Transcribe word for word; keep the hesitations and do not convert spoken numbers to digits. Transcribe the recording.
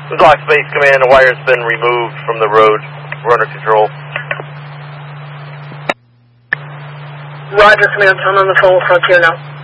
Glock Space Command, the wire's been removed from the road. We're under control. Roger, Command. I'm on the phone with Frontier now.